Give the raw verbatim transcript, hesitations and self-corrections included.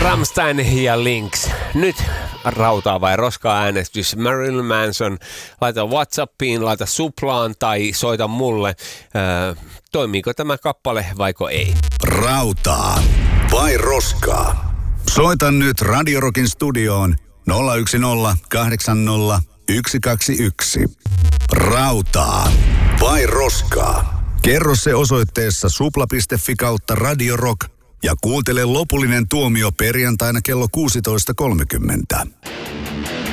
Rammstein ja Lynx. Nyt rautaa vai roskaa äänestys. Marilyn Manson. Laita WhatsAppiin, laita suplaan tai soita mulle. Öö, toimiiko tämä kappale vaiko ei? Rautaa vai roskaa? Soita nyt Radio Rockin studioon nolla yksi nolla kahdeksan nolla yksi kaksi yksi. Rautaa vai roskaa? Kerro se osoitteessa supla piste fi kautta Radio Rock ja kuuntele lopullinen tuomio perjantaina kello kuusitoista kolmekymmentä.